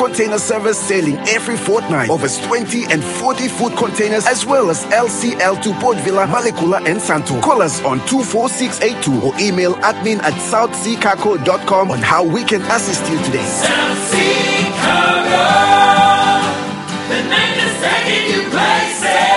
Container service sailing every fortnight. Over 20 and 40 food containers, as well as LCL to Port Villa, Malekula and Santo. Call us on 24682 or email admin@southseacargo.com on how we can assist you today. South Sea Cargo, the name is taking you places.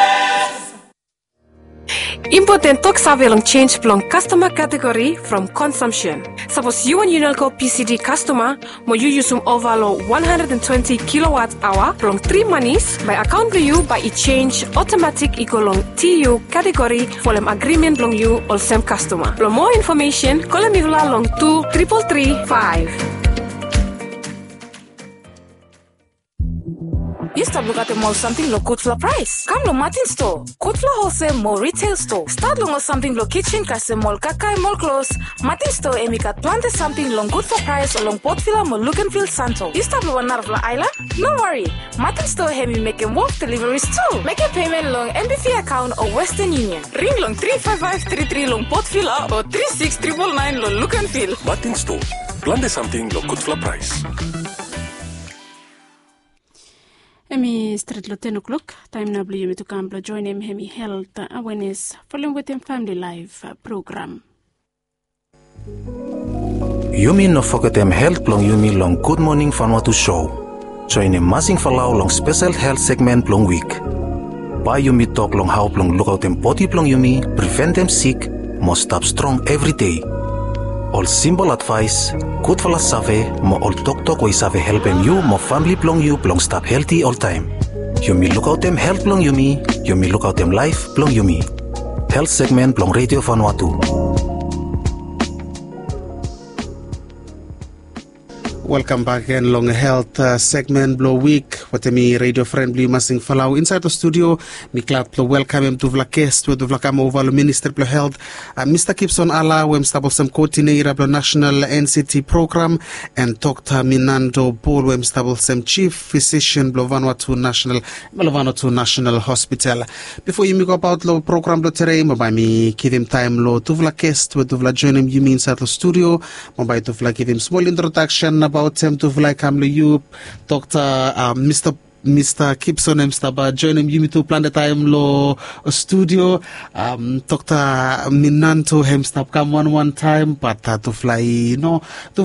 Important talk sabi change plong customer category from consumption. Suppose you and Unelco PCD customer, mo you use overlo 120 kilowatt hour plong 3 monies by account you by it change automatic equalong TU category for them agreement long you or same customer. For more information, call me long 23335. You start look at the mall something lo good for price. Come lo Martin store, good for wholesale mall retail store. Start long or something lo kitchen kase mall kakai mall clothes. Martin store emikat plante something long good for price along Port Villa mall look and feel Santo. You start lo Narvla Island? No worry. Martin store hemi make and walk deliveries too. Make a payment long MBF account or Western Union. Ring long 35533 long Port Villa or 36999 long look and feel. Martin store. Plante something lo good for price. Emi straight lo 10 o'clock. Time na blue to come join him Hemi Health Awareness following with him Family Life program. Yumi no forget them health long Yumi long Good Morning Vanuatu show. Join him Masing Falau long special health segment long week. By Yumi talk long how long look out them body long Yumi prevent them sick must stop strong every day. All simple advice, good for la save, mo all talk we save help them you, mo family plong you, plong stop healthy all time. You me look out them health plong you me look out them life plong you me. Health segment plong Radio Vanuatu. Welcome back again long health segment blow week. Watemi radio friendly masing falau inside the studio. Mi glad to welcome him to vlakest with vlakam over Minister of Health, Mr. Gibson Ala, wem stable some coordinator of national NCT program, and Dr. Minando Paul, wem stable some chief physician of Vanuatu National Hospital. Before you go about the program lo today, mabay mi give him time lo to vlakest with vla join him you inside the studio. Mabay to vla give him small introduction about him to vla come you Dr. Mr. Gibson Mstaba join him you to plan the time lo studio. Dr. Minanto Hemstab come one time, but to fly all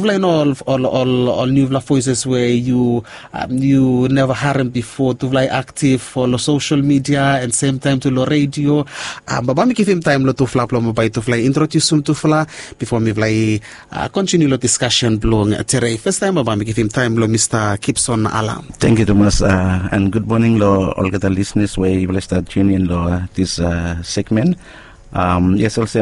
new voices where you never had him before to fly active for the social media and same time to the radio. But me give him time lo to fly by to fly introduce him to fly before me fly continue the discussion blong today. First time me give him time lo Mr. Gibson Alam. Thank you Thomas. And good morning lo all the listeners where you will start tuning lo this segment. Yes also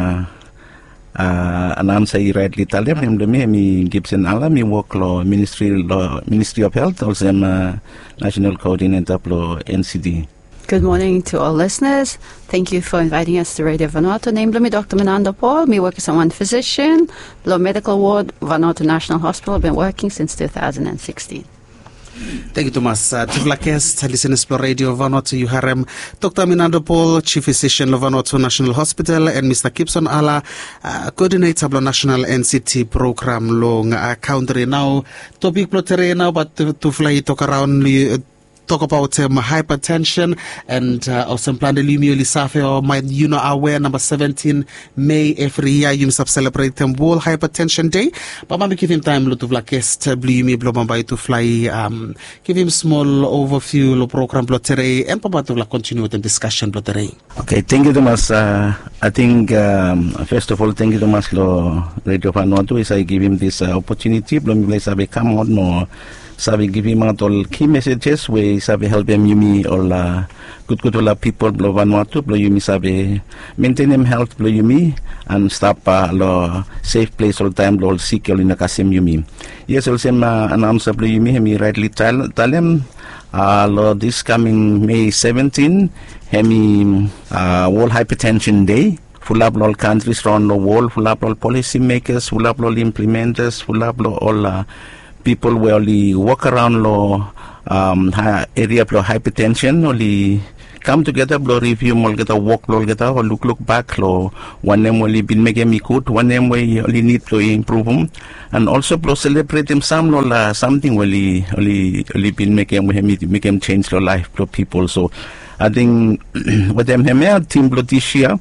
anam saya rightly taliam mi Gibson Ala mi work lo Ministry of Health also national coordinator lo NCD. Good morning to all listeners. Thank you for inviting us to Radio Vanuatu. Named me Dr. Minando Paul. Me work as one physician, lo medical ward, Vanuatu National Hospital. I've been working since 2016. Thank you, Thomas. To Vlakest, listeners for Radio Vanuatu, you have Dr. Minando Paul, Chief Physician of Vanuatu National Hospital, and Mr. Gibson Ala, Coordinator of the National NCT Program long country. Now, topic plotere now, but to fly talk around talk about hypertension and also plan the Lumio Lisafe or my aware number 17 May every year you must celebrate them World Hypertension Day. But I'm give him time to vlakest Blumi Blombai to fly give him small overview lo program today and Papa to continue the discussion today. Okay, thank you Thomas. I think first of all thank you Thomas lo Radio Vanuatu is I give him this opportunity Blumi Lisafe come on no sabi give him out all key messages where sabi help him yumi all good all people blo Vanuatu blo yumi sabi maintain him health blo yumi and stop lo safe place all time blo all sick all in kasim yumi. Yes also announce blo yumi hemi rightly tell him lo this coming May 17 hemi World Hypertension Day. Full up all countries around the world, full up all policy makers, full up all implementers, full up all people who only walk around low area of hypertension, only come together, blow review, mol get a walk, blow get a look back, lo one name will be making me good, one name we only need to improve them, and also blow celebrate them some lo something only been making make them change their life, blow people. So I think with them team blow this year,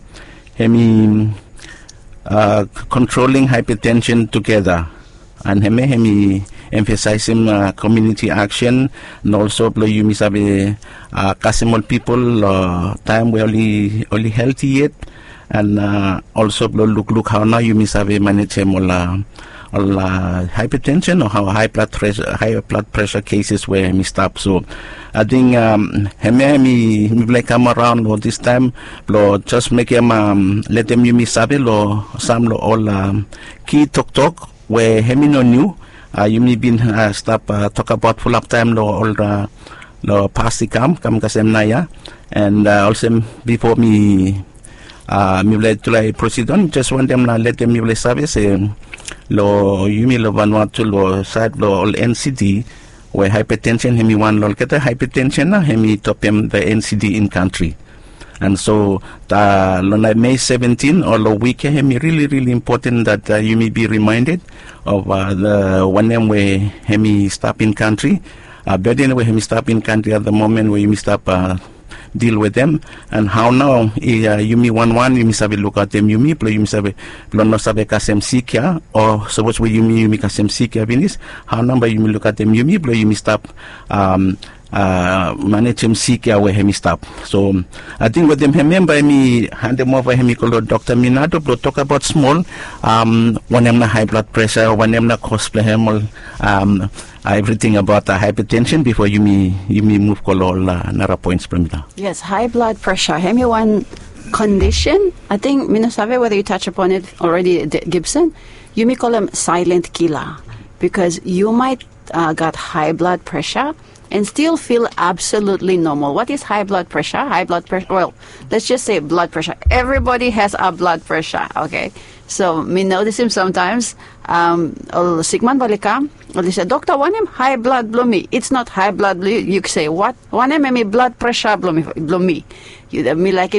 controlling hypertension together, and hemi emphasizing community action, and also blow you misabe Casimol people time we only healthy yet, and also blow look how now you misabe manage hypertension or how high blood pressure cases where me stop. So I think me like come around or this time lo just make them let them you misabe lo some lo all key talk where hemi no new you may been stop talk about full up time lo all lo past come kasem naya, and also before me like to proceed on, just want them let them you service lo yumi lo Vanuatu lo side lo all NCD where hypertension hemi one lo get hypertension na hemi top him the NCD in country. And so on May 17 or the week, really important that you may be reminded of the one name where hemi stop in country, but anyway hemi stop in country at the moment where you may stop deal with them, and how now you may you may sabi look at them you may sabi no sabi kasem sikia, or suppose where you may kasem sikia binis, how number you may look at them you may stop manage him sikia where hemi stop. So I think with them remember me hand them over hemi called Dr. Minato to talk about small one them high blood pressure, one them cosplay hemal everything about hypertension before you may move call all another points from that. Yes, high blood pressure. Hemi one condition. I think Minasabe, whether you touch upon it already, Gibson, you may call them silent killer, because you might got high blood pressure and still feel absolutely normal. What is high blood pressure? High blood pressure, well, let's just say blood pressure. Everybody has a blood pressure, okay? So, me notice him sometimes, Sigmund Balika, they say, Doctor, one him high blood blow me. It's not high blood blow. You say, what? One him me blood pressure blow me. You me like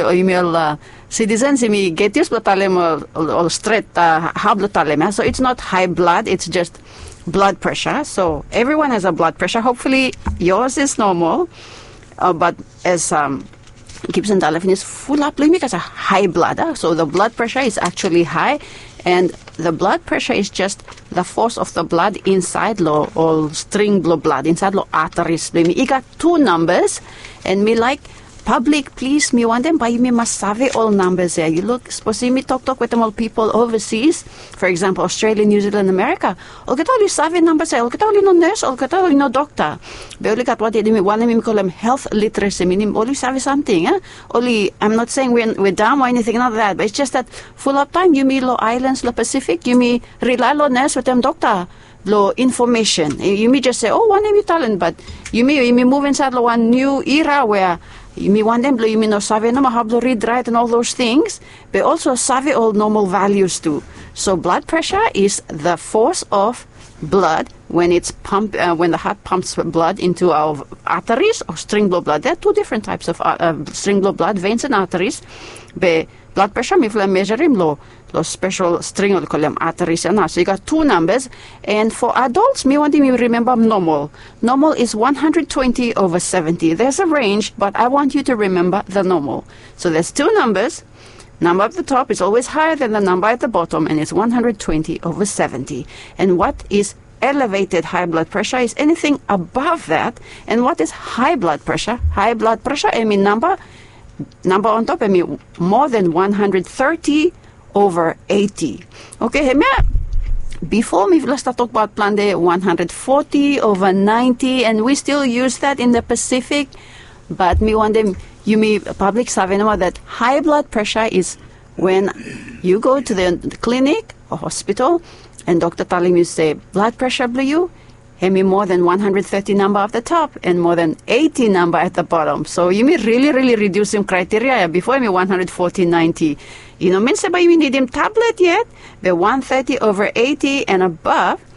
me citizens, me get used to talem or straight hablo talem. So it's not high blood, it's just blood pressure. So everyone has a blood pressure. Hopefully yours is normal, but as Gibson Dalafin is full up because a high blood. So the blood pressure is actually high, and the blood pressure is just the force of the blood inside lo or string blood inside lo arteries. You got two numbers, and me like public, please, me want them, but you must have all numbers there. You look, suppose me talk with them all people overseas, for example, Australia, New Zealand, America. All get all you save numbers there. All get all you no nurse, all get all you no doctor. But only got what they do. One of them call them health literacy. Meaning only save something. Only, I'm not saying we're dumb or anything like that, but it's just that full of time you me lo islands, lo Pacific, you me rely lo nurse with them doctor. Lo information. You may just say, oh, one name you talent, but you may move inside lo one new era where you may want them, you may not save no mahablo read, write, and all those things, but also save all normal values too. So blood pressure is the force of blood when it's when the heart pumps blood into our arteries or string blood. There are two different types of string blood, veins and arteries. But blood pressure, if we measure him low special string, we call them arteries. And so you got two numbers. And for adults, me want to remember normal. Normal is 120/70. There's a range, but I want you to remember the normal. So there's two numbers. Number at the top is always higher than the number at the bottom, and it's 120/70. And what is elevated high blood pressure is anything above that. And what is high blood pressure? High blood pressure, I mean number on top, I mean more than 130/80. Okay, before me let's talk about plan day 140/90, and we still use that in the Pacific, but me want them you may public savenoma that high blood pressure is when you go to the clinic or hospital and doctor telling you say blood pressure blew you, me more than 130 number at the top and more than 80 number at the bottom. So you may really reduce him criteria before me 140/90. You know, means but you need him tablet yet, but 130/80 and above,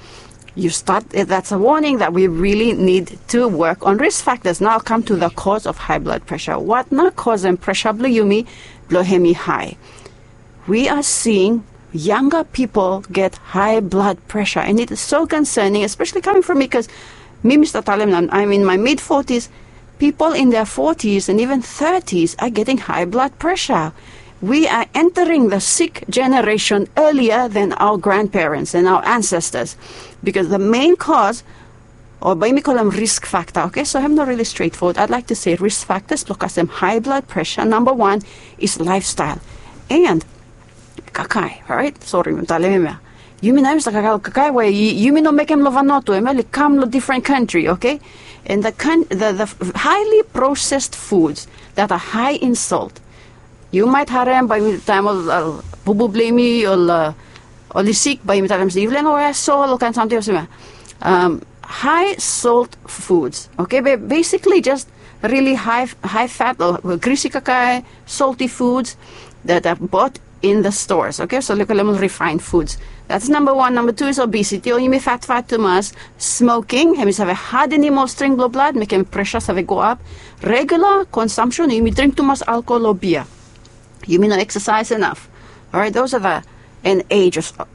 That's a warning that we really need to work on risk factors. Now I'll come to the cause of high blood pressure. What not causing pressure bluyumi blohemi high? We are seeing younger people get high blood pressure, and it is so concerning, especially coming from me, because me, Mr. Talem, I'm in my mid-40s. People in their 40s and even 30s are getting high blood pressure. We are entering the sick generation earlier than our grandparents and our ancestors, because the main cause, or by me call them risk factor, okay, so I'm not really straightforward. I'd like to say risk factors because them high blood pressure. Number one is lifestyle. And kakai, alright? Sorry, you mean I'm kakai way you mean no make him Vanuatu, emeli come to different country, okay? And the highly processed foods that are high in salt. You might have them by the time of bubu blame or the sick by the time of the or salt or something. High salt foods, okay? Basically just really high fat or greasy kakai, salty foods that are bought in the stores, okay? So look at them refined foods. That's number one. Number two is obesity. Or you may fat too much. Smoking. He may have a hard animal string blood, make him pressure have go up. Regular consumption. You may drink too much alcohol or beer. You may not exercise enough. All right, those are the and age,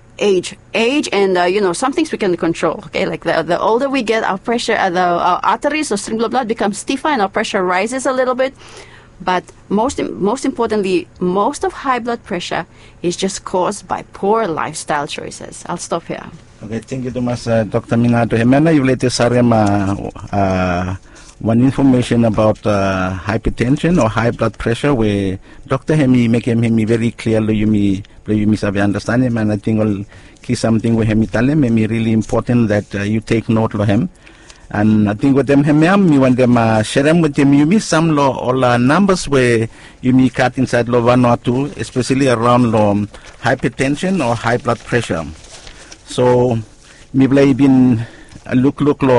and some things we can control. Okay, like the older we get, our pressure, our arteries or string blood become stiffer, and our pressure rises a little bit. But most importantly, most of high blood pressure is just caused by poor lifestyle choices. I'll stop here. Okay, thank you so much, Dr. Minato. Hemena, you later one information about hypertension or high blood pressure, where Dr. Hemi make him very clearly you me sabi understand him, and I think all key something with him tell him really important that you take note of him. And I think with them you want them share them with them you miss some all numbers where you me cut inside Vanuatu, especially around hypertension or high blood pressure. So me been look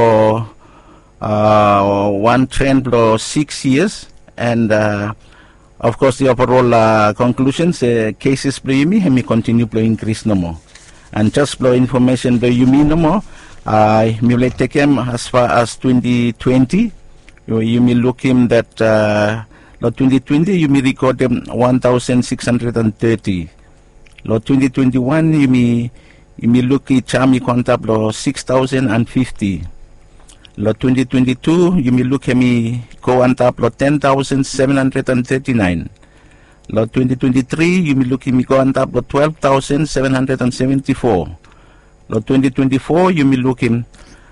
one trend for 6 years, and of course the overall conclusions cases play me continue to increase no more, and just for information play you no more. Me will take him as far as 2020. You may look him that 2020 you may record him 1,630. 2021 you may look at Chami contact 6,050. 2022 you may look at me go on top 10,739. 2023 you may look at me go on top 12,774. 2024 you may look him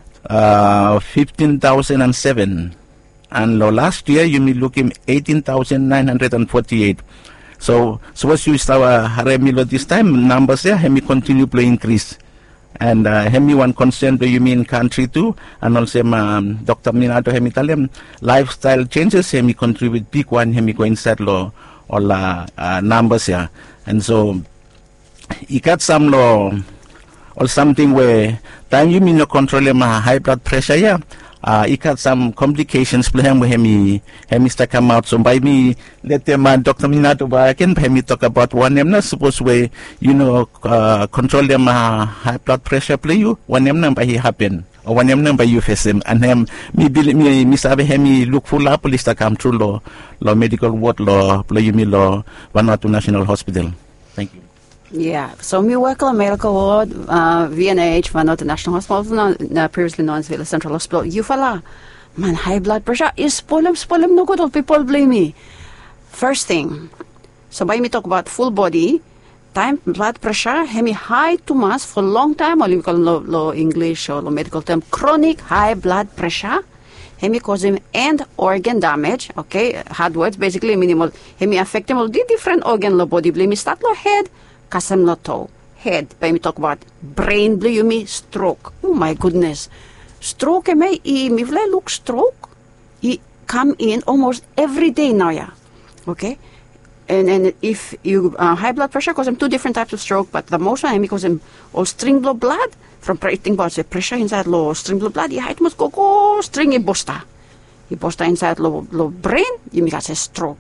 15,007, and last year you may look him 18,948. So as you start Haremilo this time numbers there Hemi continue to increase, and Hemi one concern to you mean country too, and also Dr. Minato Hemi Italian lifestyle changes Hemi contribute big one Hemi go inside all numbers here, and so you got some law or something where time you mean no control high blood pressure, yeah. It got some complications play with hemi start come out. So by me let them Dr. Minato I can me talk about one them not supposed way control them high blood pressure play you one them number he happen or one them number you face them, and them me sabi hemi look full up police to come through law medical ward law play you me law Vanuatu National Hospital. Thank you. Yeah, so me work on medical ward, VNH, Vanuatu National Hospital, previously known as Villa Central Hospital. Yufala, man, high blood pressure is spoilem no good. All people blame me. First thing, so by me talk about full body, time blood pressure, hemi high too much for a long time, or we call low English or low medical term, chronic high blood pressure. Hemi cause him end organ damage, okay, hard words, basically minimal. Hemi affect him all the different organ low body blame me start low head. Kasam loto head. By me talk about brain blue you me stroke. Oh my goodness. Stroke me look stroke. He come in almost every day now, yeah. Okay? And if you high blood pressure cause them two different types of stroke, but the most one because them all string blood from think about the pressure inside low string blood, yeah, it must go string bosta. He bosta inside low brain, you make a stroke.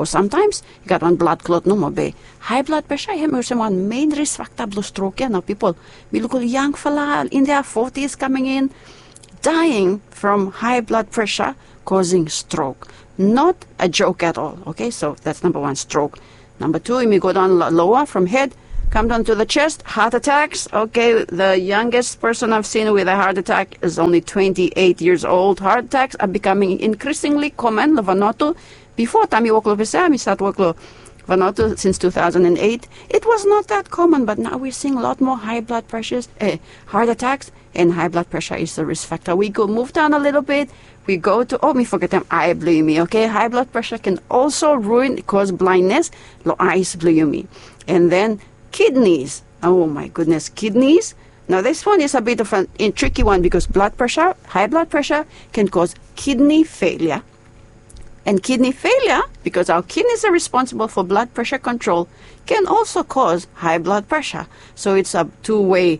Or sometimes you got one blood clot no more be. High blood pressure is one main risk factor of stroke. Now people, we look at young fella in their 40s coming in, dying from high blood pressure causing stroke. Not a joke at all. Okay, so that's number one, stroke. Number two, we go down lower from head, come down to the chest, heart attacks. Okay, the youngest person I've seen with a heart attack is only 28 years old. Heart attacks are becoming increasingly common. Vanuatu, before time you work we start work Vanuatu since 2008. It was not that common, but now we're seeing a lot more high blood pressures, heart attacks, and high blood pressure is the risk factor. We go move down a little bit. We go to, me forget them, eye bleeding. Okay, high blood pressure can also cause blindness, eyes bleeding. And then kidneys. Oh my goodness, kidneys. Now this one is a bit of a tricky one because high blood pressure can cause kidney failure. And kidney failure, because our kidneys are responsible for blood pressure control, can also cause high blood pressure. So it's a two-way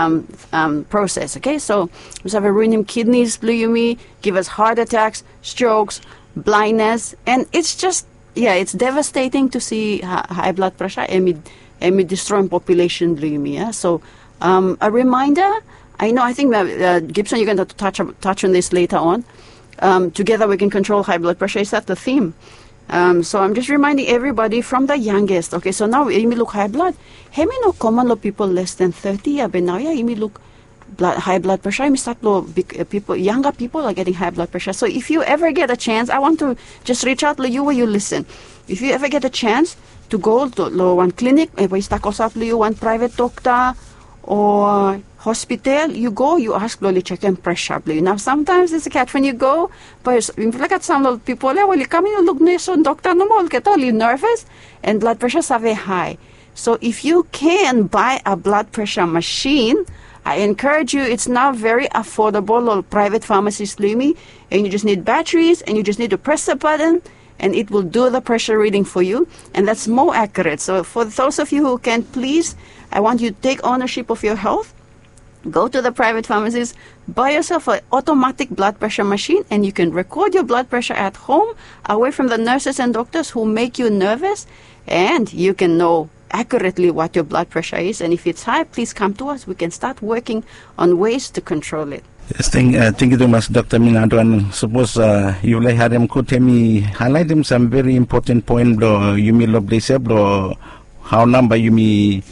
process. Okay, so we have a ruining kidneys, give us heart attacks, strokes, blindness, and it's just, it's devastating to see high blood pressure and destroying population, yeah? So a reminder, I think Gibson, you're going to touch on this later on. Together we can control high blood pressure. Is that the theme? So I'm just reminding everybody from the youngest. Okay, so now we look high blood. Hey, me no common lo people less than 30. But now me look high blood pressure. Me start lo people, younger people are getting high blood pressure. So if you ever get a chance, I want to just reach out to you where you listen. If you ever get a chance to go to one clinic, we start also one private doctor or hospital, you go, you ask slowly check and pressure. Now sometimes it's a catch when you go, but look at some people, well, you come in and look nice on doctor no more, get all you nervous, and blood pressures are very high. So if you can buy a blood pressure machine, I encourage you, it's now very affordable, or private pharmacies, and you just need batteries, and you just need to press a button, and it will do the pressure reading for you, and that's more accurate. So for those of you who can, please, I want you to take ownership of your health. Go to the private pharmacies, buy yourself an automatic blood pressure machine, and you can record your blood pressure at home, away from the nurses and doctors who make you nervous, and you can know accurately what your blood pressure is. And if it's high, please come to us. We can start working on ways to control it. Yes, thank you very much, Dr. Minado. And suppose you like had them could highlight them some very important point. You may love this, how number you may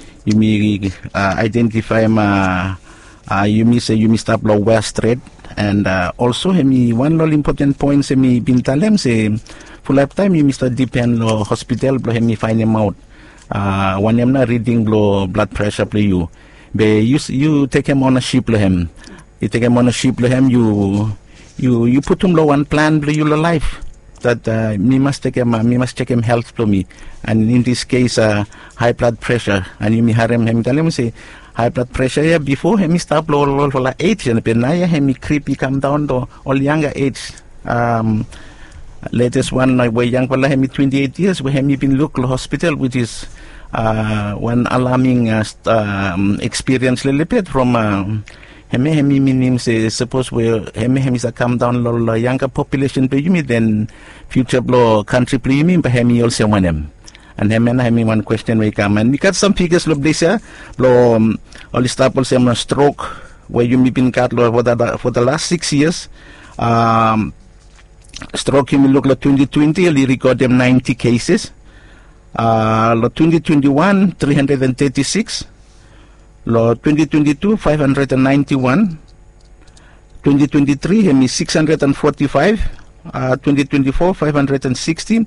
identify you may say you may stop low west straight, and also one important point say me bintalem say for lifetime you may start depend lo hospital blo find them out when I'm not reading blood pressure play you be you take him on a ship lo him you take him on a ship lo him you put him lo one plan blo you lo life that me must check him health for me, and in this case high blood pressure, and you may have him tell him say high blood pressure before him stop low for like 8 and then now him creepy come down to all younger age. Latest one where young fella him 28 years where him been local hospital, which is one alarming experience little bit from hemi say suppose we hemi is a come down lo younger population play you then future blow country play you but hemi also one them and hemi one question we come and we got some figures lo this lo all staples some stroke where you may been cut lo for the last 6 years stroke you may look like 2020 you record them 90 cases lo 2021 336 Lo 2022 591, 2023 hemi 645, 2024 560,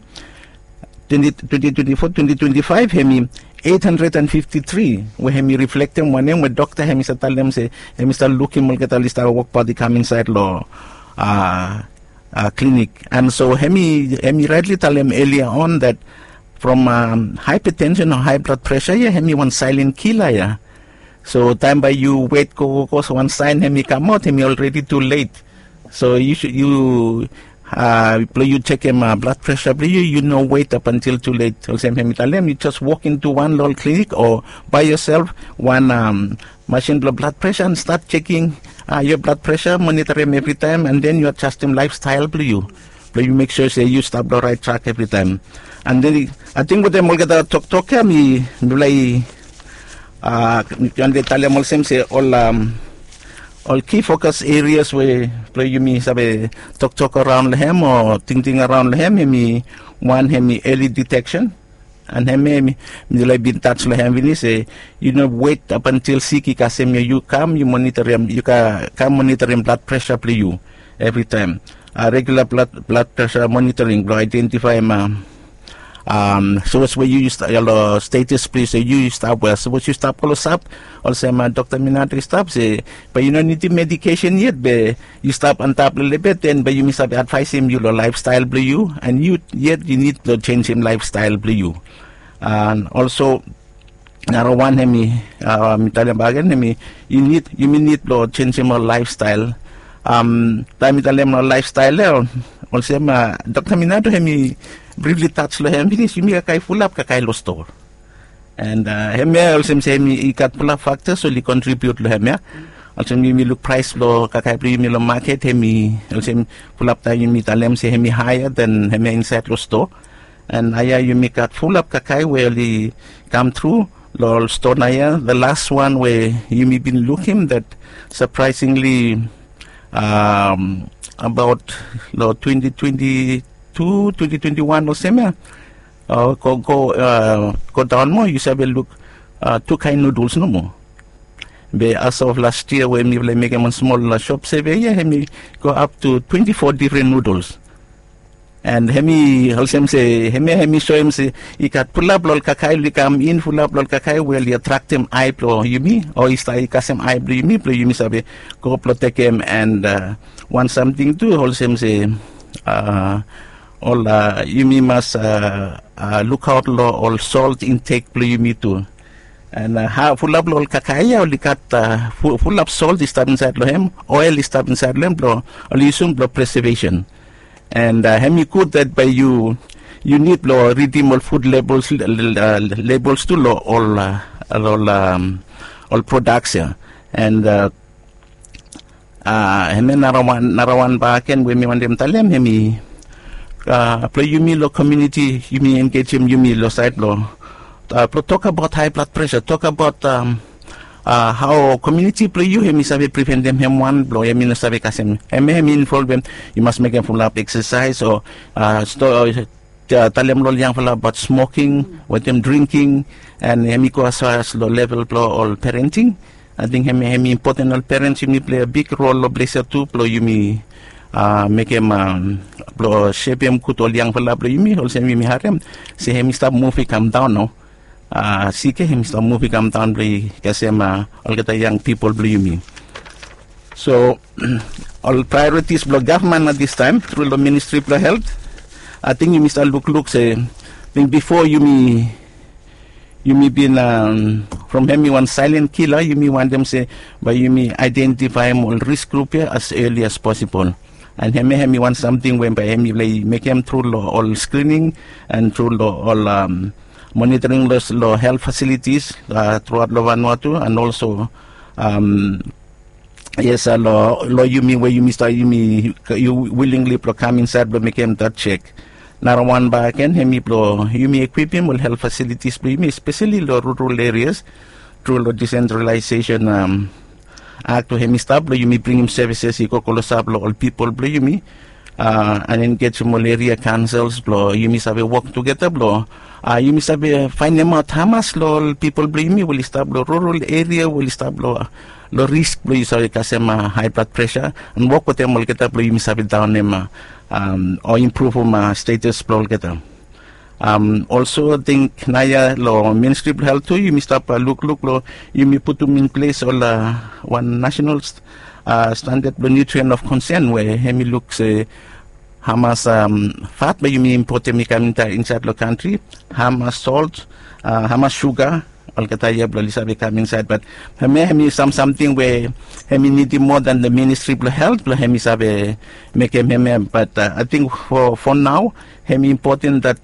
2024 2025 hemi 853. We hemi reflect them one name with doctor hemi sa tell them say hemi start looking mo kita list our work body come inside lo clinic, and so hemi rightly tell them earlier on that from hypertension or high blood pressure hemi one silent killer So time by you wait go so one sign him come out him already too late. So you should you check him blood pressure you know wait up until too late. So you just walk into one little clinic or by yourself one machine blood pressure and start checking your blood pressure, monitor him every time, and then you adjust him lifestyle you make sure say you stop the right track every time. And then I think what they more get talk me mulai kan de tali mol sem se all key focus areas where play you me sabe talk around him or ting around him me one him early detection and him mulai bin touch him we say wait up until siki kasem you come you monitor him you come monitor him blood pressure play you every time regular blood pressure monitoring will identify so it's where you your status please you stop well so what you stop all up also Dr. Minatri stop say but you don't need the medication yet but you stop on top a little bit then but you must advise him your lifestyle blue you and you need to change him lifestyle blue you and also narawan hemi mitalian bagan hemi you need to change him lifestyle time mitalian lifestyle also Dr. Minatri hemi briefly touch lo hem bilis yumi kakay full up kakay lo store and hem also say mi ikat pula factor so li contribute lo hem also mi look price lo kakay yumi lo market hemi also full up tayo yumi talem say hemi higher than hem inside lo store and aya yumi kat full up kakay where li come through lo store na ya the last one where yumi been looking that surprisingly about lo 2021 or same go down more you say look two kind noodles no more but as of last year when we make a small shop say me go up to 24 different noodles and hemi also say hemi show him say he got pull up lol kakai li come in full up lol kakai well you attract him eye pro you me or is like kasem eye pro you me sabe go protect him and want something to also say all you must look out all salt intake you me too and full up all kakaya or likat full up salt is inside him oil is inside him or use preservation and hemi could that by you need redeem all food labels to all products and hemi narawan baken we me mandem talem hemi play you me lo community you me engage him you me lo side lo talk about high blood pressure talk about how community play you him sabe prevent them him one blow him no sabe kasem him involve them you must make them full up exercise or talem lo yang full about smoking with them drinking and him ko as low level blow all parenting I think him important all parents you me play a big role of blessed too blow you me make him shape him kut all yang pala me also me harem say him stop movie come down no see him stop movie come down play kasi all kata young people blue me so all priorities blow government at this time through the Ministry of Health I think you must look say think before you me been from him one silent killer you me want them say but you me identify all risk group here as early as possible and hemi want something when by hemi make him through all screening and through all monitoring the health facilities throughout Vanuatu and also yes you mean where you you willingly come inside but make him that check narawan back and hemi you me equip him with health facilities especially the rural areas through the decentralization act to him stop you me bring him services he ko all people you me and engage malaria councils you me sabe work together you me sabe find them out how much people me will stop rural area will stop lo risk you sabe kasema high blood pressure and work with them will get up you me sabe down them or improve status get them also think naya lo Ministry of Health too you must look lo you may put them in place all one national standard nutrient of concern where hemi looks how much fat but you may import them inside the country how much salt how much sugar all kataya blisa become inside but hemi something where hemi need more than the Ministry of Health hemi sabe make him but I think for now hemi important that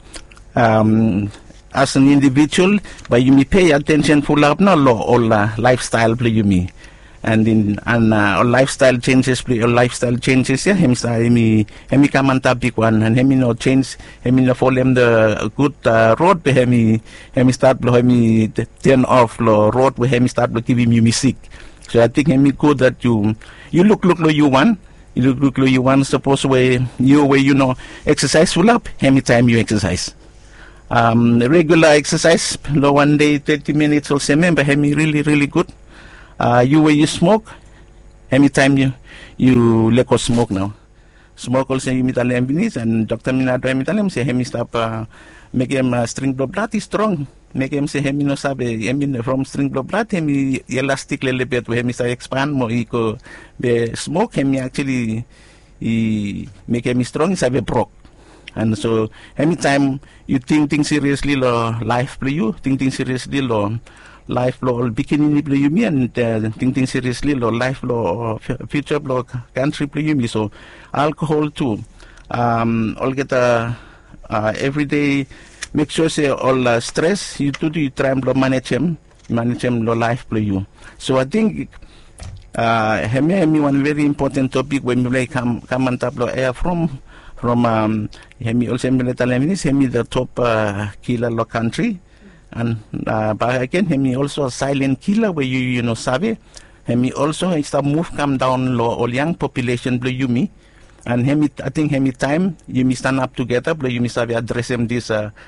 as an individual but you may pay attention full up no all lifestyle you me and lifestyle changes yeah hemi kamanta big one and hemi no change hemi no follow the good road be hemi start lo hemi turn off lo road we hemi start lo giving you music. So I think hemi good that you look lo you want. You look lo you want. Suppose where you know exercise full up hemi time you exercise. Regular exercise lo 1 day 30 minutes also remember hemi really good. You smoke, anytime you let go smoke now. Smoke also you mitalem binis and Dr. Minado mitalem say hemi stop make him string blood is strong. Make him say hemi no sabe hemi from string blood hemi elastic little bit we hemi say expand mo iko the smoke hemi actually make him strong sabe broke. And so anytime you think seriously lo life for you, think seriously lo life lo bikini play you me and think seriously lo life lo future lo country play you me. So alcohol too all get every day make sure say all stress you try and manage him lo life play you. So I think hemi one very important topic when we come on top lo air from hemi also hemi the top killer lo country. And but again, hemi also a silent killer where you know sabe. Hemi also start move come down low all young population blow you me. And hemi I think hemi time you me stand up together blow you me sabe address him this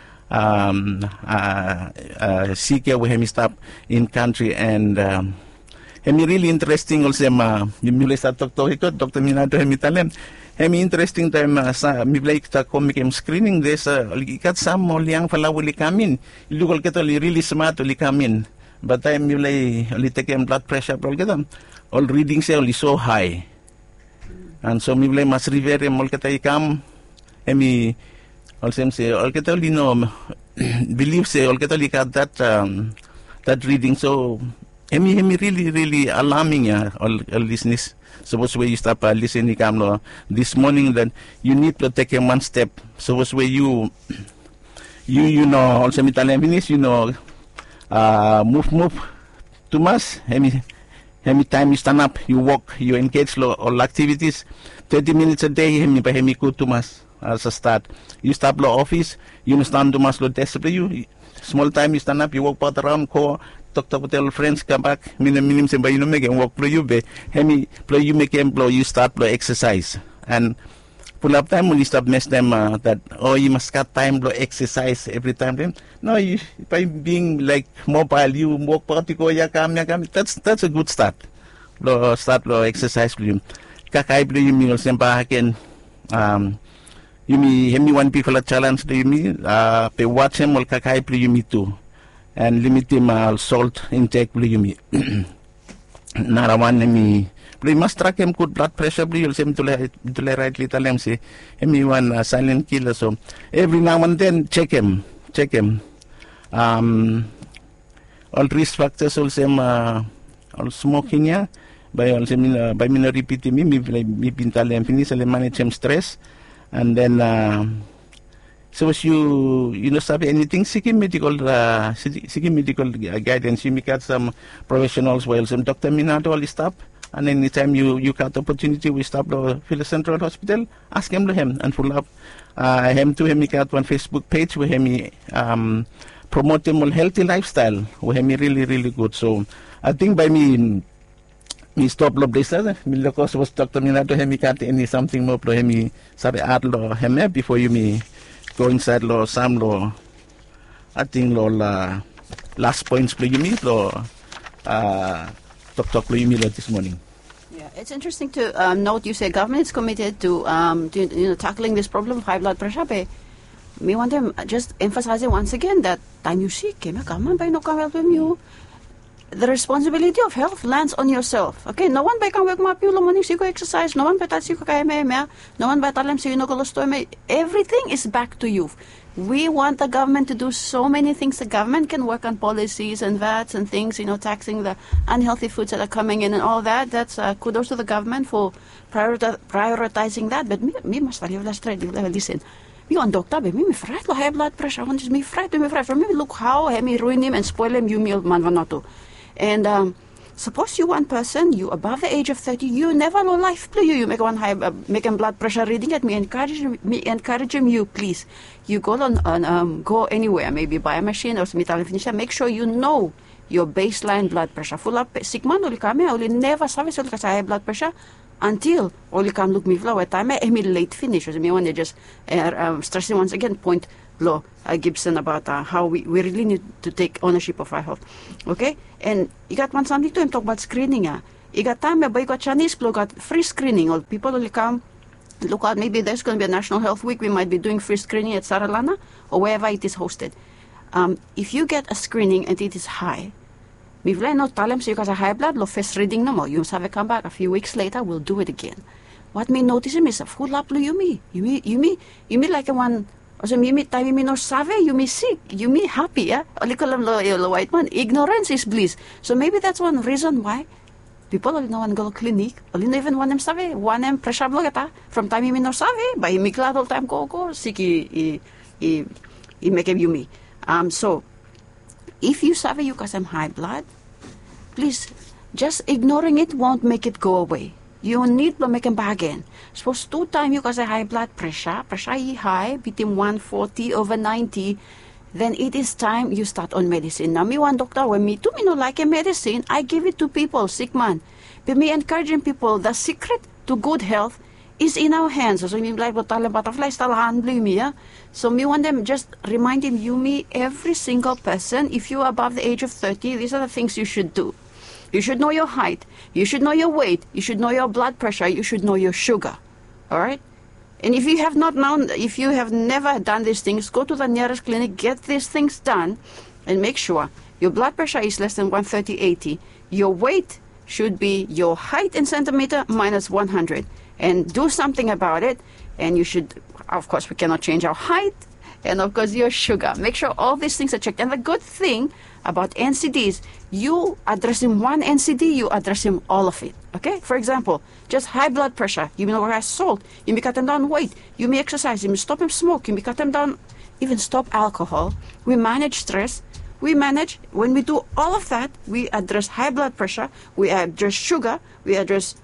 seek where hemi stop in country and hemi really interesting also you me start talk to Dr. Minado hemi talent. Hemi interesting time mi like ta comic screening this ikat some all young fella will come in. You look at really smart will come in. But time mi like take blood pressure all readings only so high. And so mi like must revere all kata come hemi also say all kata no believe say all kata got that reading so hemi really alarming all listeners. Suppose where you stop listening this morning that you need to take one step. Suppose where you know also finish you know move too much. Hemi time you stand up, you walk, you engage all activities. 30 minutes a day hemi go too much as a start. You stop lo office, you stand too much lo desk you. Small time you stand up, you walk part around core. Talk to tell friends come back minim say you know make him walk play you be hemi play you make him blow you start blow exercise and pull up time when you stop mess them that you must cut time blow exercise every time then no you by being like mobile you walk party go ya come that's a good start blow exercise blow you kakai blow you meal sempa again you me hemi one people a challenge do you me pe watch him or kakai blow you me too. And limit him salt intake blue me. Narawan me. Play must track him good blood pressure blue. You'll seem to let rightly tell him say him one silent killer. So every now and then check him. All risk factors also all smoking by also by me repeat me pintal and finish and manage him stress and then so as you know sabi anything seeking medical guidance you make out some professionals well some Dr. Minado all stop and anytime you got opportunity we stop the Philly Central Hospital ask him to him and follow up him to him make out one Facebook page where him promote him all healthy lifestyle where him really good. So I think by me stop lo blessed me look was Dr. Minado him got any something more pro him sabi add lo him before you me go inside lo some lo I think lo last points play you me lo talk play you me this morning. Yeah, it's interesting to note you say government is committed to tackling this problem of high blood pressure. But me want to just emphasizing once again that time you sick, government by no can help you. The responsibility of health lands on yourself. Okay, no one by can work my pure morning sick exercise. No one by that sick no one by talem sick no colostomy. Everything is back to you. We want the government to do so many things. The government can work on policies and VATs and things, taxing the unhealthy foods that are coming in and all that. That's kudos to the government for prioritizing that. But me must tell you, listen. Me on doctor, but me fright lo high blood pressure. One just me fright. For me, look how me ruin him and spoil him. You meal man vanato. And Suppose you one person, you above the age of 30, you never know life. You make one high, make him blood pressure reading at me, encourage him, you please. You go go anywhere, maybe buy a machine or metal finisher. Make sure you know your baseline blood pressure. Full up, sick man, only come only never service only high blood pressure until only come look me flow time. Late finish. Me when they just stressing once again point low Gibson about how we really need to take ownership of our health. Okay, and you got one something to him talk about screening. You got time, but you got Chinese people got free screening. Or people only come look out. Maybe there's going to be a National Health Week. We might be doing free screening at Saralana or wherever it is hosted. If you get a screening and it is high, we will not tell them so you got a high blood, low first reading no more. You must have a come back a few weeks later. We'll do it again. What me notice him is a full up you me like a one. Also, me time me no save, you me sick, you me happy, yeah? Only call them lo white man. Ignorance is bliss. So maybe that's one reason why people only no one go to clinic, only no even one them save, one them pressure blood from time me no save, by me glad all time go sick he make him you me. So if you save you got some high blood, please just ignoring it won't make it go away. You need to make a bargain. Suppose 2 times you got a high blood pressure high, between 140 over 90, then it is time you start on medicine. Now, me one doctor, when me no like a medicine, I give it to people, sick man. But me encouraging people, the secret to good health is in our hands. So me like butterfly style handling me, yeah? So me want them just reminding you me every single person, if you are above the age of 30, these are the things you should do. You should know your height. You should know your weight. You should know your blood pressure. You should know your sugar. All right? And if you have not known, if you have never done these things, go to the nearest clinic, get these things done, and make sure your blood pressure is less than 130/80. Your weight should be your height in centimeter minus 100. And do something about it. And you should, of course, we cannot change our height. And of course, your sugar. Make sure all these things are checked. And the good thing about NCDs, you addressing one NCD, you addressing all of it. Okay? For example, just high blood pressure. You may override salt. You may cut them down weight. You may exercise. You may stop them smoke. You may cut them down, even stop alcohol. We manage stress. We manage, when we do all of that, we address high blood pressure. We address sugar. We address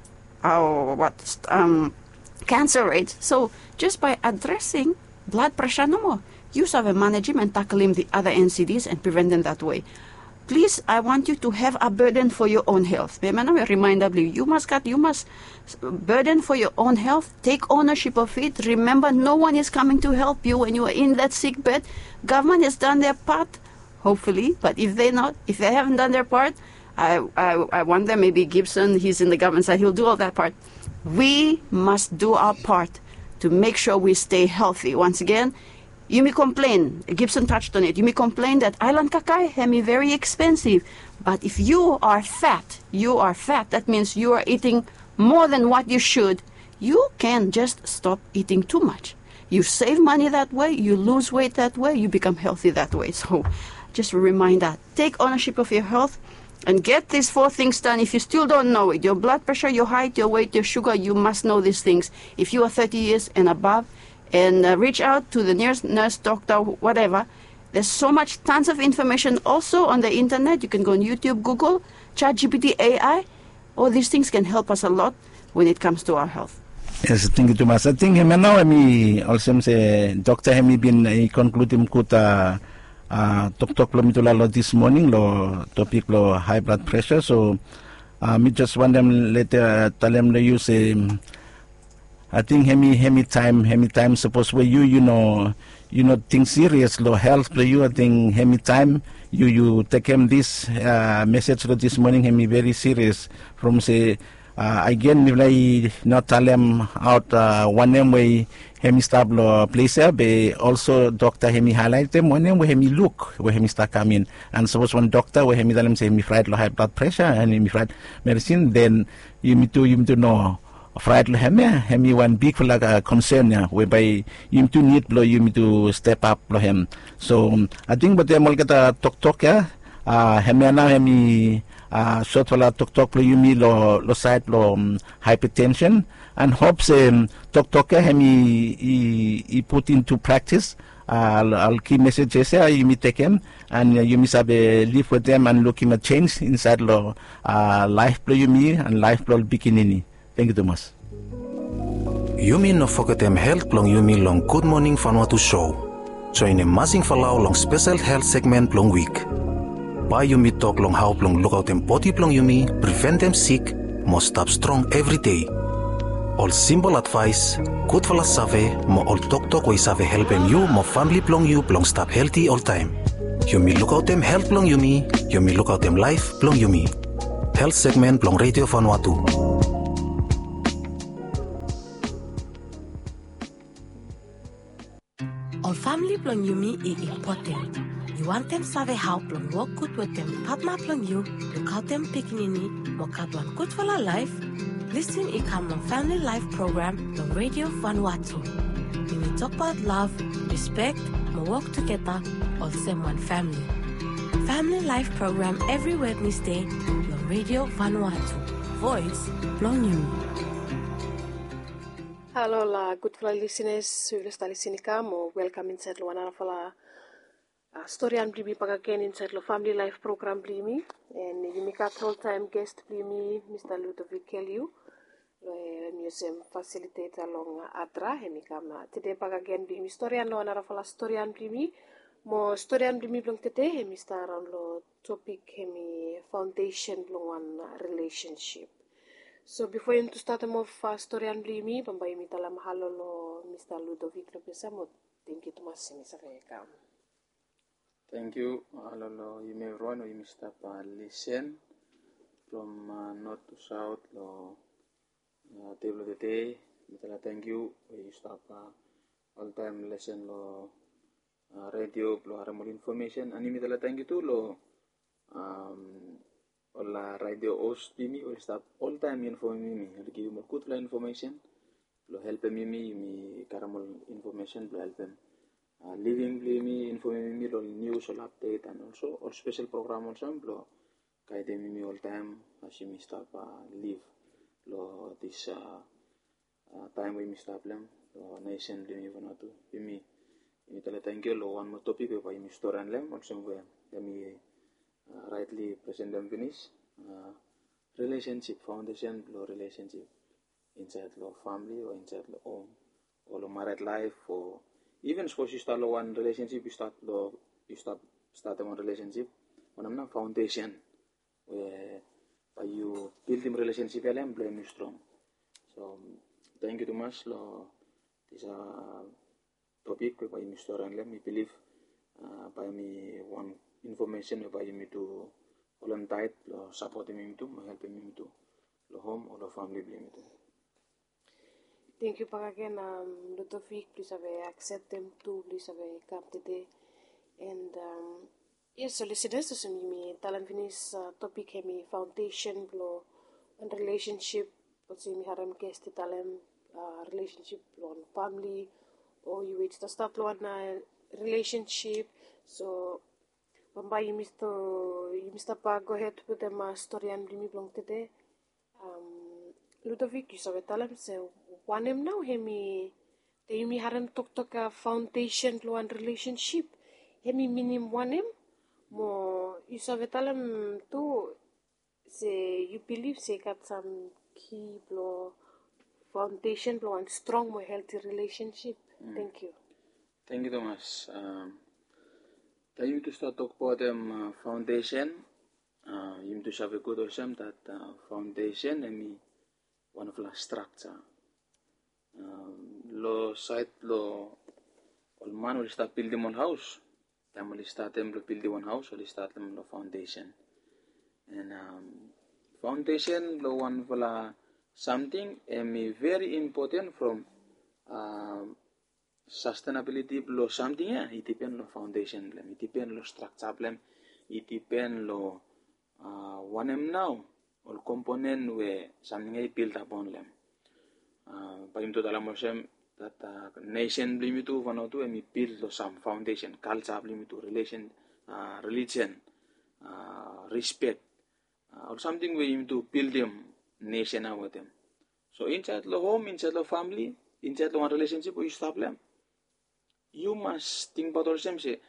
cancer rates. So just by addressing blood pressure no more, you have manage him and tackle him the other NCDs and prevent them that way. Please, I want you to have a burden for your own health. You must burden for your own health. Take ownership of it. Remember, no one is coming to help you when you are in that sick bed. Government has done their part, hopefully, but if they haven't done their part, I want them, maybe Gibson, he's in the government side, he'll do all that part. We must do our part to make sure we stay healthy. Once again, you may complain, Gibson touched on it, you may complain that island kakai is very expensive. But if you are fat, that means you are eating more than what you should. You can just stop eating too much. You save money that way, you lose weight that way, you become healthy that way. So just a reminder, take ownership of your health and get these 4 things done. If you still don't know it, your blood pressure, your height, your weight, your sugar, you must know these things. If you are 30 years and above, and reach out to the nearest nurse, doctor, whatever. There's so much, tons of information also on the internet. You can go on YouTube, Google, ChatGPT, AI. All these things can help us a lot when it comes to our health. Yes, thank you too much. I think now I also say Dr. Hemi been concluding kuta talk lo mitulalo this morning lo topic lo high blood pressure. So me just want them later tell them to use I think hemi time suppose where you know think serious lo health to you. I think hemi time you take him this message lo this morning hemi very serious from say again nilai not tell them out one name way hemi start lo place be also doctor hemi highlight them one name where hemi look where hemi start come in and suppose one doctor where hemi tell them say hemi fried lo high blood pressure and hemi fried medicine, then you need to know fried lo hemi one big concern whereby you need to step up lo him. So I think but them all get talk hemi na hemi short wala talk lo yumi lo side lo hypertension and hopes tok he put into practice I'll key messages here you take him and you miss live with them and looking at change inside lo life play you me and life play bikinini. Thank you Thomas. Yumi no forget them health long Yumi long Good Morning Vanuatu show. Join a masing falau long special health segment long week. By Yumi talk long how long look out them body long Yumi prevent them sick must stop strong every day. All simple advice, good for save, mo all talk we save help them you, mo family plong you plong stop healthy all time. Yumi look out them health plong Yumi look out them life plong Yumi. Health segment plong Radio Vanuatu. All family plong Yumi is important. You want them save how plong work good with them partner plong you, look out them pikinini, mo kaplan good for life. Listen to the Family Life program on Radio Vanuatu. We will talk about love, respect, and work together, all same one family. Family Life program every Wednesday on Radio Vanuatu. Voice, Long You. Hello, good listeners. We will start listening to welcome inside Luana for story and blimi pagaken inside the Family Life program blimi and you make a all-time guest blimi Mr. Ludovic Kelly museum facilitator along Adra and today pagaken blimi story and Luana for story and blimi mo story and blimi belong today Mr. around lo topic hemi foundation belong one relationship. So before you to start off story and blimi pambay mi tala mahalo lo Mr. Ludovic Lopesa mo thank you to masini sa kaya. Thank you. Hello, you may run or you may stop listen from north to south. Table of the day. Thank you. We stop all time listen lo radio lo haramol information. Ani mitala thank you to lo all radio host bimi. We stop all time information. We give more good information. Lo help me karamol information. Lo help them. Living me informing me on news or update and also or special program also blo guide me all time as you stop live lo this time we stop them lo nation me Vanuatu me tell thank you lo one more topic we me store and them also we me rightly present them finish relationship foundation lo relationship inside lo family or inside lo home or lo married life or even suppose you start one relationship, you start one relationship. One foundation where by you build the relationship, and blame you strong. So thank you too much. This topic by me store and let me believe by me one information by me to all on tight support me to help me to the home or the family blame to. Thank you again, Ludovic. Please have accept them too. Please have come today. And yes, so listeners, so me talan finish topic hemi foundation blow and relationship. Also me haram guest talan relationship on family or you wait to start one relationship. So Bamba you Mr. Pa go ahead with them story and bring me belong today. Ludovic, you saw talan so. One now hemi haram tok foundation lo and relationship hemi minim one mo you saw talam to say you believe say got some key blow foundation blow and strong more healthy relationship. Thank you. Thank you Thomas. Time to start talk about them foundation. You to have a good or some that foundation hemi one of the structure. Lo site lo all man will start building one house. Time will start them to build one house. Will start them the foundation. And foundation lo one for something very important from sustainability lo something it depend lo foundation blem it depend lo structure blem it depend lo one now all component where something is built upon them. Paling to dalam macam that nation beli itu Vanuatu emi build some foundation culture beli itu relation religion respect or something we to build them nation with them So inside the home, inside the family, inside the one relationship, you stop them. You must think about yourself. Say,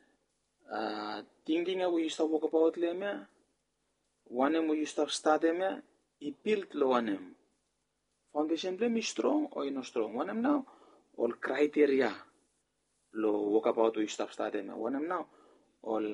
thinking how you stop walk about them. One em you stop start them. I build lo one em. Foundation blame is strong or not strong. One em now all criteria lo walk about you stop start them. One em now all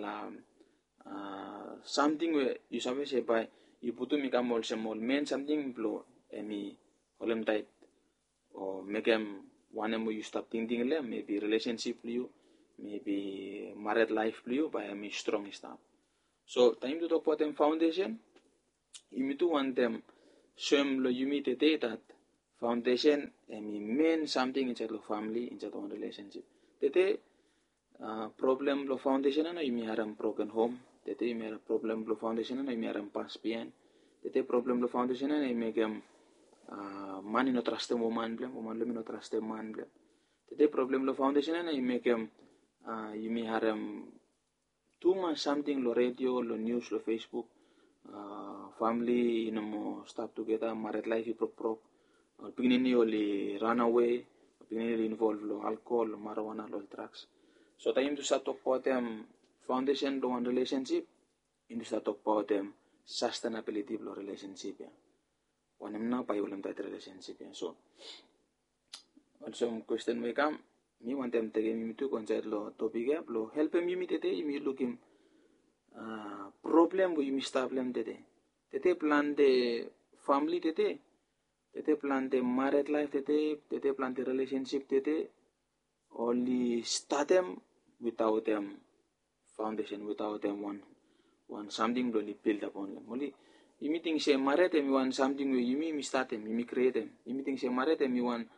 something where you say by you put to make a more small men something blow emi olem tight or make them one em you stop thinking them maybe relationship you maybe married life you by emi strong stuff. So time to talk about them foundation. You need to want them some lo you meet a day that foundation emi mean something inside the family inside one relationship. Today problem lo foundation na you may have a broken home. Today you may have problem lo foundation na you may have past pain. Today problem lo foundation na you may get man no trust the woman blame woman lo no trust the man blame. Today problem lo foundation na you may get you may have too much something lo radio lo news lo Facebook family you know start together married life you prop beginning only run away beginning involve lo alcohol lo marijuana lo drugs. So time to start talk about them foundation lo one relationship in to start talk about them sustainability lo relationship ya one em na pa ulam that relationship ya. So also question may come me want them take me to consider lo topic ya lo help me today me looking problem we mistake problem today plan the family today plan the married life today plan the relationship today only start them without them foundation without them one something really build upon them only you meeting say married them you want something where you me start them you me create them you meeting say married them you want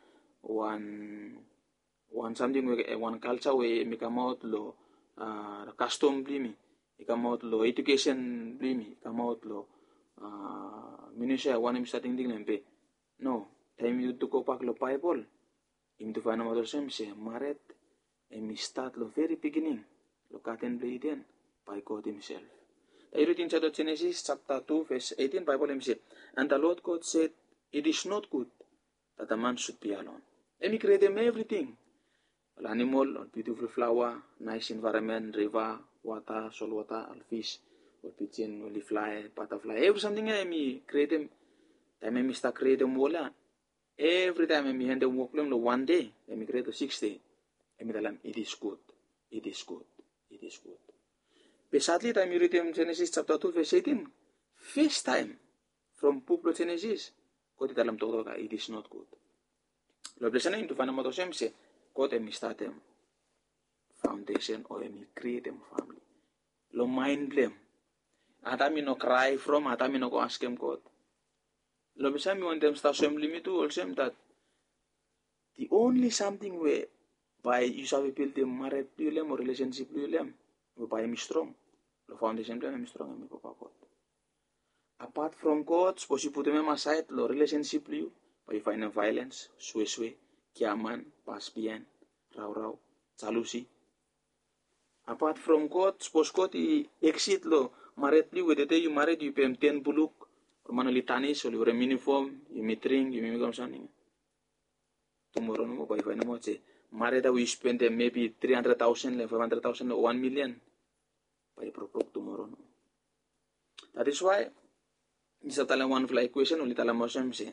one something where one culture where me come out lo custom blimi you come out lo education blimi come out lo ministry one em starting thing lempe no time you to go back lo Bible im to find out some say married and me start lo very beginning lo katen bleeden by God himself. The reading in Genesis chapter 2 verse 18 Bible says, and the Lord God said, it is not good that a man should be alone. And he created him everything. All animal, all beautiful flower, nice environment, river, water, salt water, all fish, all pigeon, all fly, butterfly, every something he created him. Time he start create them all. Every time he hand them work them one day, he create the 6th day. He tell them, it is good, it is good, it is good. But sadly, time you read in Genesis chapter 2 verse 18, first time from book of Genesis, God tell them it is not good. Lo blessing him to find out some say, God me start them foundation or me create them family. Lo mind blame. Atami no cry from, atami no go ask him God. Lo blessing me want them start some limit to also that the only something where by you shall build them married problem or relationship problem, by me strong. The foundation plan is strong and papa God. Apart from God, suppose you put them aside, the relationship you, by find violence, sway, kiaman, paspian, raw, jealousy. Apart from God, suppose God he exit lo married you with the day you married you pay 10 buluk, or manolitanis, or you uniform, you meet ring, you may become something. Tomorrow no by find them say married we spend maybe 300,000, 500,000, or 1 million. By propose tomorrow. That is why this is one of the equation only tala mosem say.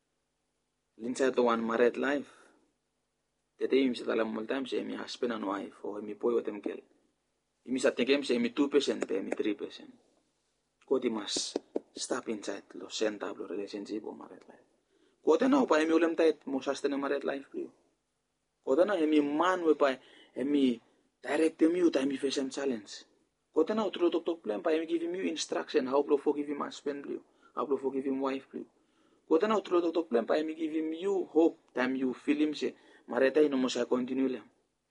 Inside the one married life. Today you tala multiple times say me husband and wife or me boy with them girl. You miss at the game say me 2%, pay me 3%. God must stop inside lo center of relationship or married life. God na pa me ulam tait mo sustain married life please. God na me man we pa me direct them you time face some challenge. Kota na utro tok plan pa give him you instruction how to forgive him husband blue, how to forgive him wife blue. Kota na utro tok plan pa give him you hope time you feel him say mareta ino mo sa continue lang.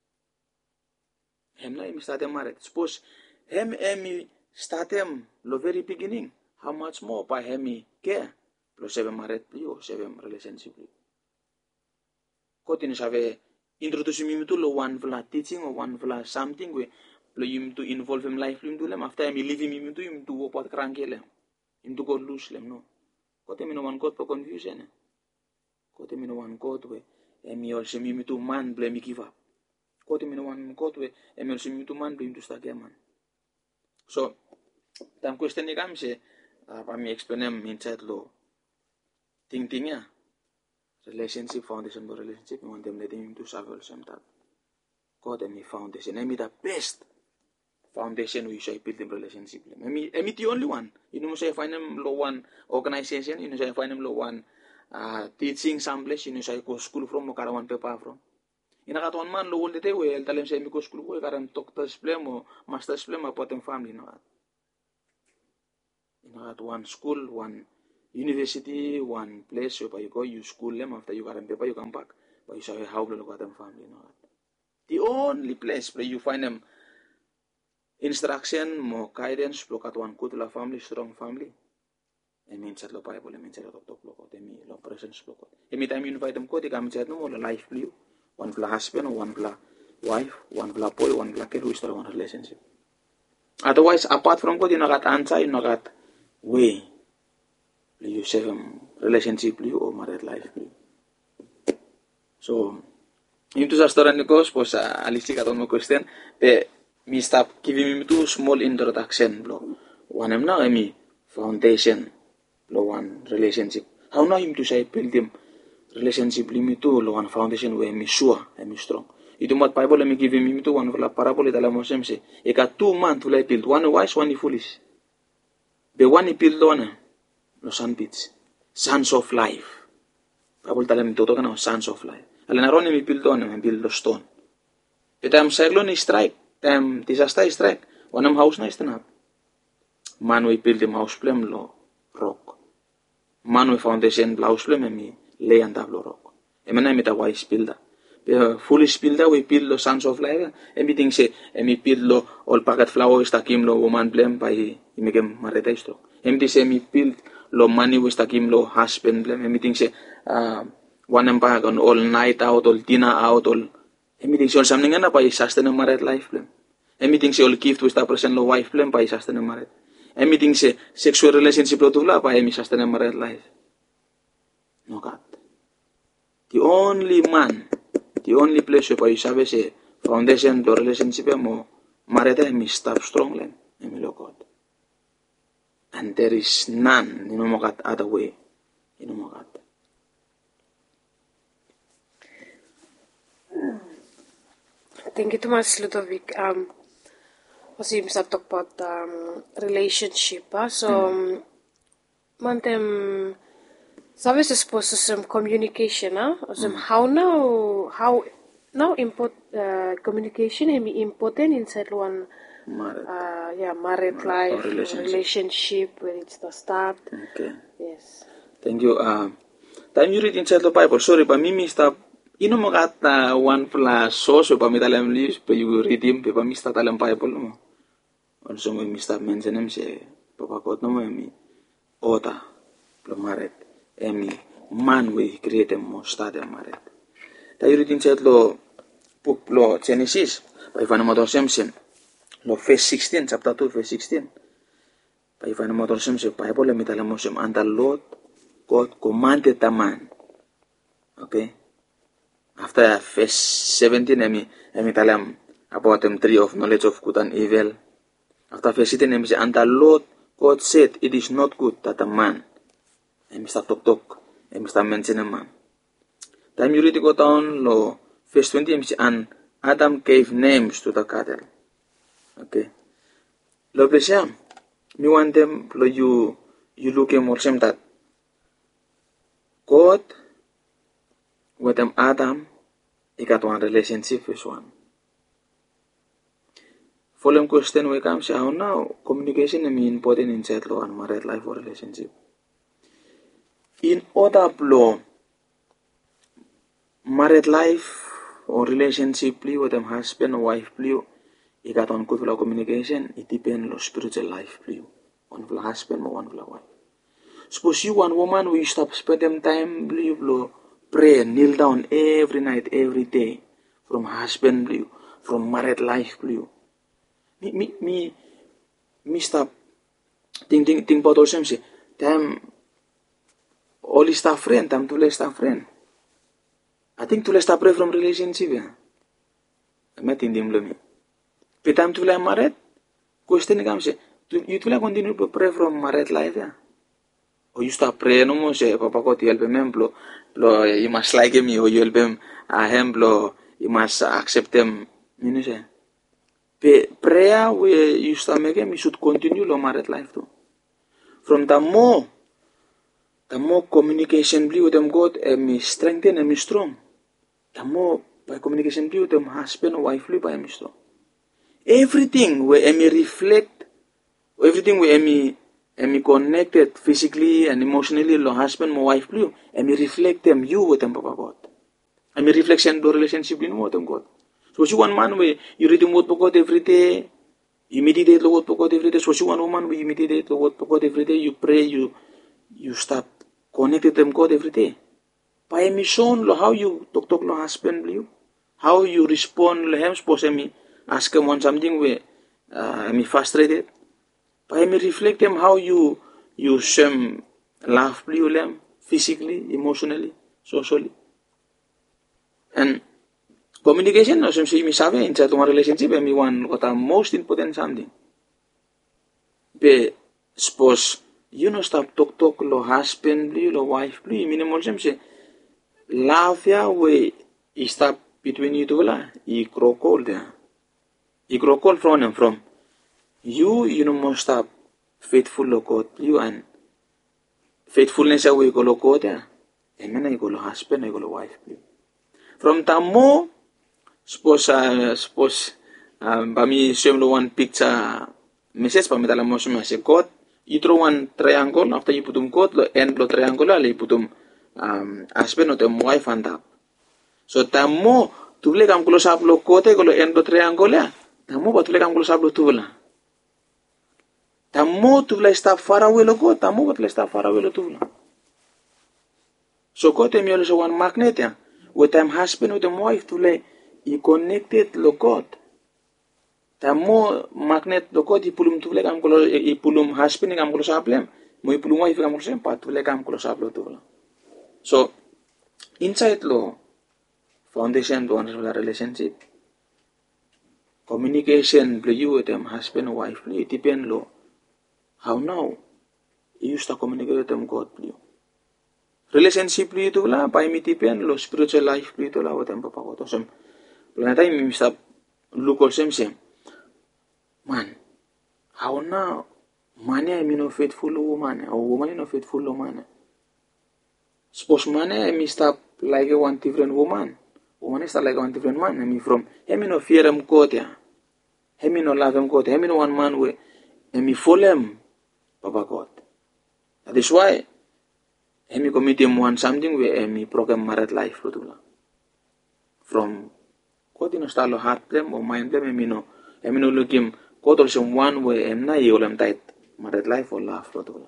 Hem na start married. Suppose hem start lo very beginning. How much more pa hem care lo 7 married blue or 7 relationship blue. Kota ni sabe introduce me to lo one vla teaching or one vla something we lo him to involve him life him to lem after him leave him to wo pot cranky lem him to go lose lem no kote me no one got for confusion Kote mi no one God we emi also mi to man blame me give up. Kote mi no one God we emi also mi to man blame to start man. So tam question ni kami se pa mi explain em inside lo ting-tingnya relationship foundation bo relationship mi want them letting to serve also that God emi foundation emi the best foundation we should build in relationship. Emi the only one. You know say find them low one organization, you know say find them low one teaching some place, you know say go school from mo karawan pepa from. Inakatuan man lo wol dete we talem say mi go school ko karam doctor's plan mo master's plan ma potem family no. Inakatuan school, one university, one place where you go you school them after you karam pepa you come back. But you say how lo katam family no. The only place where you find them instruction, mo guidance, lo katuan good la family, strong family. Emi inside lo Bible, emi inside lo top lo ko, emi lo presence lo ko. Emi time you invite them ko, di kami inside no mo lo life blue. One bla husband, one bla wife, one bla boy, one bla girl who is the one relationship. Otherwise, apart from God, you know got answer, you know got way. You save relationship blue or married life blue. So, into the story ni ko, suppose alisti katon mo question, pe me stop giving me two small introduction blo. One am now emi foundation lo one relationship. How now him to say build him relationship limit to lo one foundation where emi sure emi strong. Itu mat Bible emi give me to one parable dalam Mosem se. Eka 2 man to like build one wise one foolish. Be one build one lo sun bits sons of life. Bible dalam itu kan sons of life. Alena ron emi build one emi build lo stone. Betam cyclone strike. Disaster strike. Wanam house na istanap. Man we build him house plan lo rock. Man we foundation house plan emi lay and lo rock. Emana emi ta wise builder. Foolish builder we build lo sons of life. Emi ting se emi build lo all packet flower stakim lo woman blame by imegem mareta istro. Emi ting se emi build lo money we stakim lo husband blame. Emi ting se wanam pa on all night out, all dinner out, all everything so something na by sustainable married life plan. Everything say all gift with the person lo wife plan by sustainable married. Everything say sexual relationship lo tula by emi sustainable married life. No God. The only man, the only place where you sabe say foundation to relationship mo married emi stop strong len emi lo God. And there is none, you know mo God other way. You know mo God. Thank you too much, Ludovic. Also, you talk about relationship. So, mantem, sabi sa supposed some communication. How now import communication important inside one married life relationship when it's the start. Okay. Yes. Thank you. Time you read inside the Bible. Sorry, but me stop. Ino mo kata one plus source pa mi talam lius pa you read him pa mi sta talam Bible mo. Also mi stop mention him se papakot no mo mi ota plomaret emi man we create mo start amaret. Tayo read inside lo book lo Genesis pa ifan mo semsen lo verse 16 chapter 2 verse 16. Pa ifan mo semsen Bible mi talam mo sem and the Lord God commanded the man. Okay. After verse 17, emi talam about the tree of knowledge of good and evil. After verse 18, emi say, and the Lord God said, it is not good that a man. Emi start talk. Emi start mention a man. Time you read go down, lo verse 20, emi say, and Adam gave names to the cattle. Okay. Lo bless me want them, lo you look at more same that God with them Adam, he got one relationship with one. Following question we come say how now communication is important inside law and married life or relationship. In other law, married life or relationship with them husband or wife blue, he got on good communication, it depends on spiritual life blue. One for husband or one for wife. Suppose you one woman we stop spend them time blue pray, kneel down every night, every day, from husband blue, from married life blue. Me stop think about all same say, time all is staff friend, time to less staff friend. I think to stop pray from relationship ya. Matindim lomi. Petam to married. Question comes you to continue to pray from married life ya. Or you stop praying no more say papa ko help him lo you must like him or you help him him lo you must accept him. You know say. Prayer where you start making you should continue lo married life too. From the more communication be with them God me strengthen and me strong. The more by communication be with them husband or wife by me strong. Everything where me reflect, everything where me connected physically and emotionally lo husband or wife blue, and me reflect them you with them Papa God. And me reflection the relationship in with them God. So you one man where you read the word of God every day, you meditate the word of God every day. So you one woman where you meditate the word of God every day, you pray, you start connected them God every day. By me shown lo how you talk lo husband you, how you respond lo him suppose me ask him one something where me frustrated. By me reflect him how you shame laugh you them physically, emotionally, socially. And communication no sem me sabe in satu relationship me one kota most important something. Be suppose you no stop talk lo husband you lo wife you minimal sem say love ya we stop between you two la I grow cold ya. I grow cold from you no must stop faithful lo God you and faithfulness ya we go lo God ya. Amen I go lo husband I go lo wife you. From tamo suppose bami show lo one picture message pa metala mo say God you draw one triangle after you put God lo end lo triangle la you put husband or the wife and up. So tamo tule kam close up lo kote ko lo end lo triangle ya. Tamo ba tule kam close up lo tula. Tamo tule stop far away lo ko tamo ba tule stop far away lo tula. So kote mi also one magnet ya. With them husband with them wife tule I connected lo God. Tamo magnet lo God I pulum tule kam close I pulum husband kam close up lem. Mo I pulum wife kam close up tule kam close up lo tula. So, inside lo foundation to a relationship, communication play you with them husband or wife play depend lo how now you used to communicate with them God play. Relationship play to la by me depend lo spiritual life play to la with them Papa God. So, plan time me stop look all same. Man, how now money I mean no faithful woman or woman no faithful man. Suppose man I stop like a one different woman. Woman is like one different man. I mean from him no fear him God ya. Him no love him God. Him no one man way. Him follow him Papa God. That is why him commit him one something where him program married life lo from God no style heart them or mind them him no look him God also one way him na yolam tight married life or love lo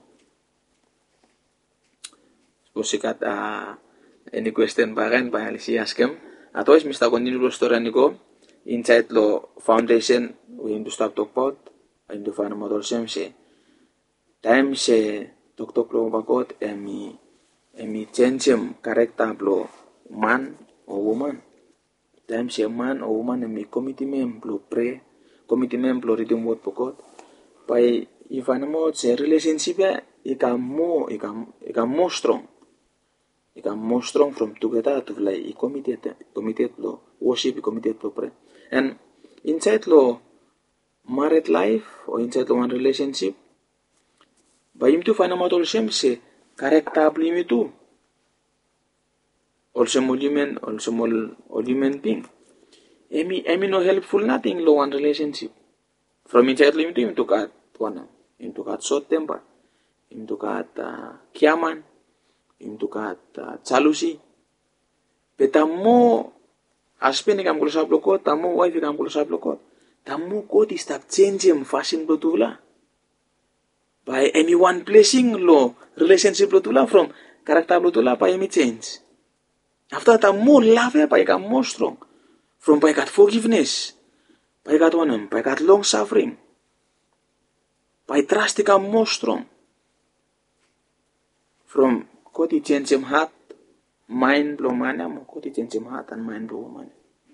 Sikat any question bagan pa halisi askem atau is mista continue lo story niko inside lo foundation we into start talk about into find model sem se time se talk lo bakot emi change character lo man or woman time se man or woman emi commitment lo pray commitment lo reading word bakot by if anamo se relationship ya ikam more strong. You can more strong from together to like committed lo worship, committed lo pray. And inside lo married life or inside lo one relationship, by him to find out also say character blim itu. Also monument, also monument thing. Emi no helpful nothing lo one relationship. From inside lo him to kat one, him to kat short temper, him to kat kiaman. Into kat jealousy. Petamo husband kam kulo sablo ko, tamo wife kam kulo sablo ko. Tamo ko di start change fashion lo tula. By any one blessing lo relationship lo tula from character lo tula by any change. After tamo love ya by kam more strong. From by kat forgiveness, by kat one, by kat long suffering. By trust kam more strong. From God he change him heart mind blow mana mo ko ti change heart and mind blow man.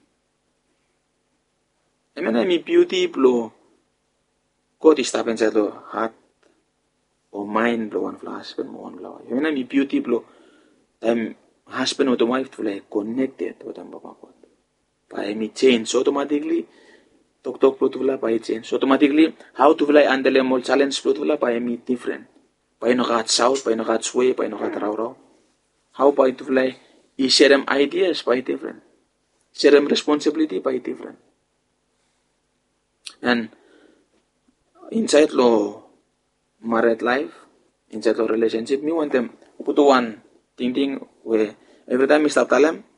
I mean mi beauty blow ko ti stop inside the heart or mind blow one for husband mo one blow. I mean mi beauty blow time husband or the wife to like connected with them papa ko. By me change automatically talk blow to by change automatically how to like handle more challenge blow to by me different. By no gat south, by no gat sway, by no gat raw. How by to like share them ideas by different. Share them responsibility by different. And inside law married life, inside law relationship, me want them put one thing where every time we start telling